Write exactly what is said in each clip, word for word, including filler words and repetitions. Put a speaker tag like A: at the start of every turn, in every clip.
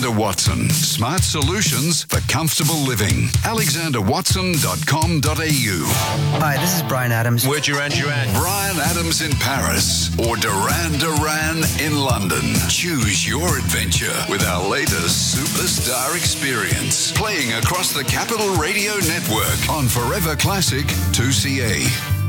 A: Alexander Watson. Smart solutions for comfortable living. alexander watson dot com dot a u.
B: Hi, this is Brian Adams.
C: We're Duran Duran.
A: Brian Adams in Paris or Duran Duran in London. Choose your adventure with our latest Superstar Experience. Playing across the Capital Radio Network on Forever Classic two C A.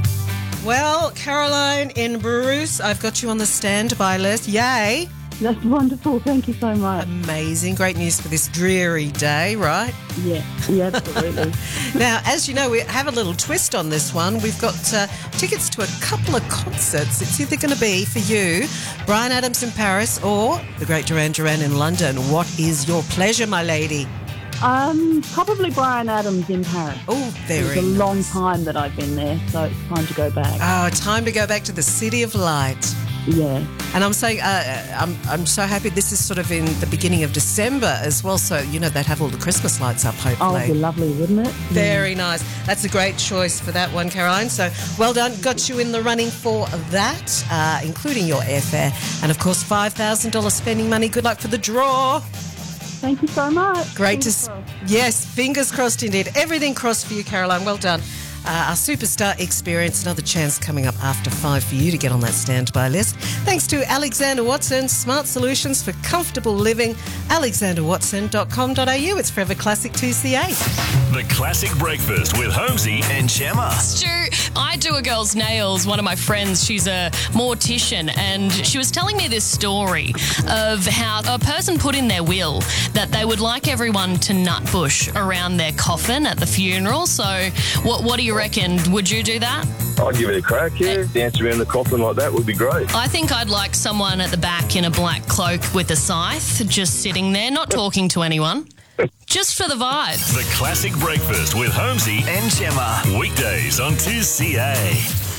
D: Well, Caroline in Bruce, I've got you on the standby list. Yay.
E: That's wonderful. Thank you so much.
D: Amazing. Great news for this dreary day, right?
E: Yeah, yeah, absolutely.
D: Now, as you know, we have a little twist on this one. We've got uh, tickets to a couple of concerts. It's either going to be for you, Brian Adams in Paris, or the great Duran Duran in London. What is your pleasure, my lady?
E: Um, probably Brian Adams in Paris.
D: Oh, very
E: It's a long
D: nice.
E: time that I've been there, so it's time to go back.
D: Oh, time to go back to the City of Light.
E: Yeah.
D: And I'm saying, uh, I'm I'm so happy this is sort of in the beginning of December as well. So, you know, they'd have all the Christmas lights up,
E: Oh,
D: hopefully.
E: it'd be lovely, wouldn't it?
D: Very nice. That's a great choice for that one, Caroline. So well done. Got you in the running for that, uh, including your airfare. And, of course, five thousand dollars spending money. Good luck for the draw.
E: Thank you so much.
D: Great
E: Fingers
D: to...
E: crossed.
D: Yes, fingers crossed indeed. Everything crossed for you, Caroline. Well done. Uh, our Superstar Experience, another chance coming up after five for you to get on that standby list. Thanks to Alexander Watson, smart solutions for comfortable living. alexander watson dot com dot a u. It's Forever Classic two C A.
C: The Classic Breakfast with Holmesy and Gemma.
F: Stu, I do a girl's nails. One of my friends, she's a mortician, and she was telling me this story of how a person put in their will that they would like everyone to nut bush around their coffin at the funeral. So what, what do you reckon? Would you do that?
G: I'd give it a crack, yeah. Dance around the coffin like that would be great.
F: I think I'd like someone at the back in a black cloak with a scythe, just sitting there, not talking to anyone. Just for the vibe.
C: The Classic Breakfast with Holmesy and Gemma. Weekdays on two C A.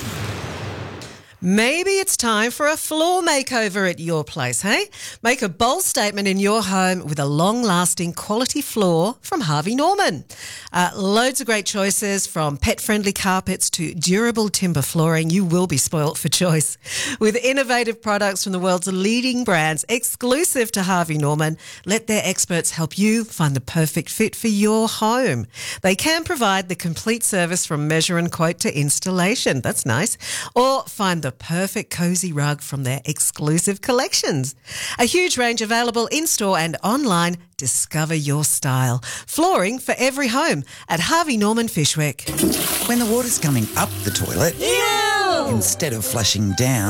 D: Maybe it's time for a floor makeover at your place, hey? Make a bold statement in your home with a long-lasting quality floor from Harvey Norman. Uh, loads of great choices, from pet-friendly carpets to durable timber flooring. You will be spoilt for choice. With innovative products from the world's leading brands exclusive to Harvey Norman, let their experts help you find the perfect fit for your home. They can provide the complete service from measure and quote to installation. That's nice. Or find the perfect cozy rug from their exclusive collections. A huge range available in-store and online. Discover your style. Flooring for every home at Harvey Norman Fishwick.
B: When the water's coming up the toilet, instead of flushing down,